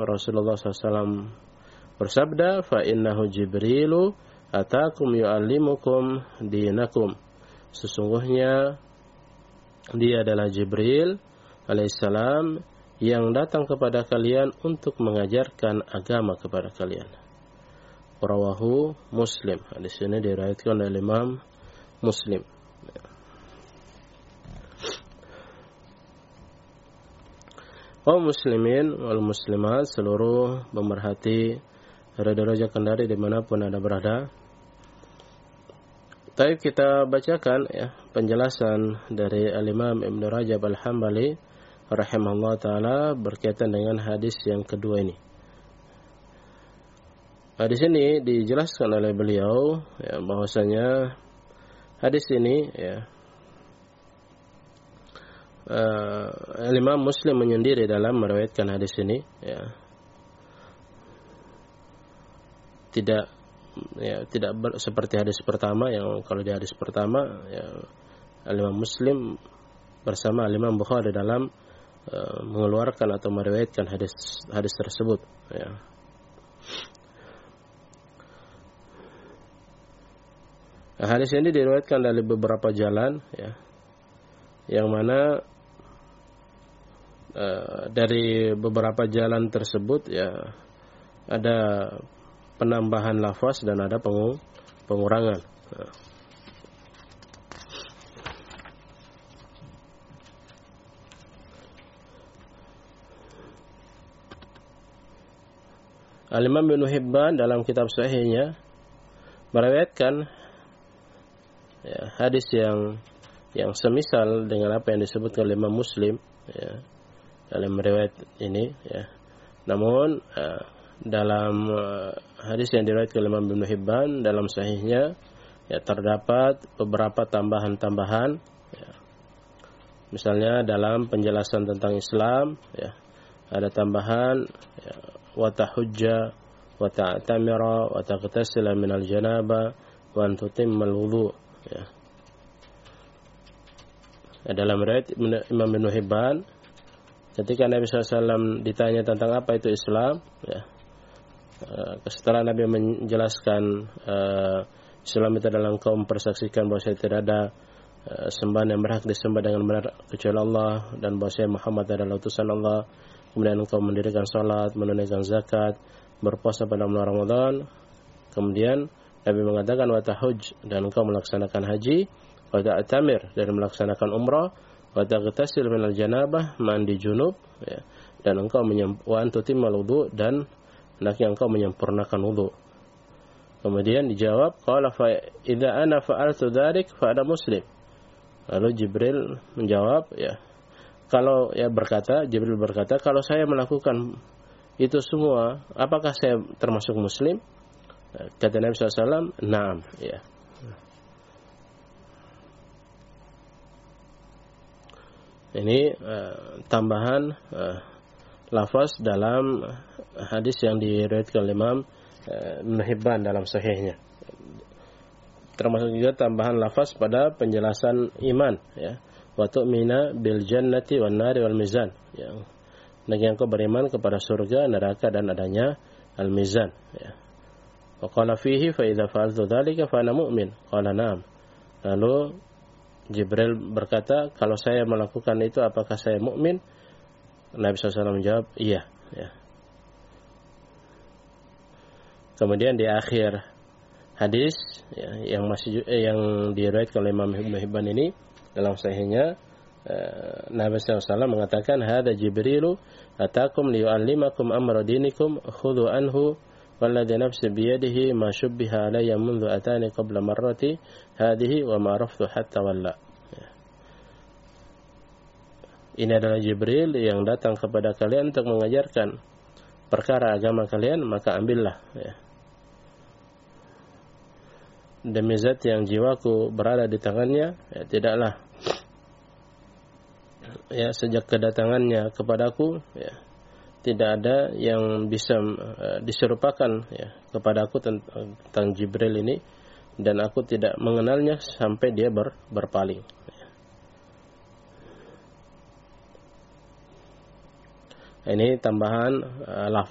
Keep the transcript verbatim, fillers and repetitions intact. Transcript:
Rasulullah shallallahu alaihi wasallam bersabda, fa innahu Jibrilu atakum yu'allimukum dinakum. Sesungguhnya dia adalah Jibril alaihissalam yang datang kepada kalian untuk mengajarkan agama kepada kalian. Rawahu Muslim. Hadis ini diriwayatkan oleh Imam Muslim. Kaum muslimin wal muslimat, seluruh pemerhati Radio Raja Kendari dimanapun Anda berada. Baik, kita bacakan ya penjelasan dari Al-Imam Ibnu Rajab Al-Hambali rahimahullah taala berkaitan dengan hadis yang kedua ini. Hadis ini dijelaskan oleh beliau ya, bahwasanya hadis ini ya uh, Imam Muslim menyendiri dalam meriwayatkan hadis ini ya. Tidak ya tidak ber, seperti hadis pertama yang kalau di hadis pertama ya Imam Muslim bersama Imam Bukhari dalam uh, mengeluarkan atau meriwayatkan hadis hadis tersebut ya. Nah, hadis ini diriwayatkan dari beberapa jalan ya. Yang mana uh, dari beberapa jalan tersebut ya ada penambahan lafaz dan ada pengurangan. Al-Imam Ibnu Hibban dalam kitab sahihnya meriwayatkan ya, hadis yang yang semisal dengan apa yang disebutkan oleh Imam Muslim ya, dalam riwayat ini ya. Namun uh, dalam uh, hadis yang diriwayatkan oleh Imam Ibnu Hibban dalam sahihnya ya terdapat beberapa tambahan-tambahan ya. Misalnya dalam penjelasan tentang Islam ya ada tambahan ya, wa tahujja wa ta'tamira wa taghtasila minal janaba wa an tutimmal wudu ya. Ya, dalam riwayat Imam Ibnu Hibban ketika Nabi shallallahu alaihi wasallam ditanya tentang apa itu Islam ya, setelah Nabi menjelaskan uh, Islam itu adalah engkau mempersaksikan bahwa tidak ada uh, sembahan yang berhak disembah dengan benar kecuali Allah dan bahwa Muhammad adalah utusan Allah, kemudian engkau mendirikan salat, menunaikan zakat, berpuasa pada bulan Ramadan, kemudian Nabi mengatakan wa tahuj dan engkau melaksanakan haji, wa ta'tamir dan melaksanakan umrah, wa taghtasil minal janabah mandi junub ya, dan engkau wa antutimmal wudu dan hendaknya engkau menyempurnakan wudu. Kemudian dijawab qala fa idza ana fa'altu dzalik fa ana muslim. Lalu Jibril menjawab ya kalau ya berkata Jibril berkata kalau saya melakukan itu semua apakah saya termasuk muslim? Kata Nabi sallallahu alaihi wasallam na'am ya. Ini uh, tambahan uh, lafaz dalam hadis yang diriwayatkan oleh Imam Ibnu Hibban dalam sahihnya. Termasuk juga tambahan lafaz pada penjelasan iman ya. Wa tu'mina bil jannati wan nari wal mizan yang yang kau beriman kepada surga, neraka dan adanya al mizan ya. Wa qala fihi fa idza fa'altu dzalika fa ana mu'min. Qala na'am. Lalu Jibril berkata, kalau saya melakukan itu apakah saya mukmin? Nabi sallallahu alaihi wasallam menjawab, iya ya. Kemudian di akhir hadis ya, yang masih eh, yang diriwayatkan oleh Imam Ibnu Hibban ini dalam sahihnya eh, Nabi sallallahu alaihi wasallam mengatakan hadza Jibrilu atakum liyu'allimakum amra dinikum khudhu anhu walladzi nafsi biyadihi ma syubbiha alayya mundu atani qabla marrati hadhihi wa ma araftu hatta walla. Ini adalah Jibril yang datang kepada kalian untuk mengajarkan perkara agama kalian, maka ambillah ya. Demi zat yang jiwaku berada di tangannya ya, tidaklah ya sejak kedatangannya kepadaku ya, tidak ada yang bisa uh, diserupakan ya kepadaku tentang, tentang Jibril ini dan aku tidak mengenalnya sampai dia ber, berpaling ya. Ini tambahan uh, lafaz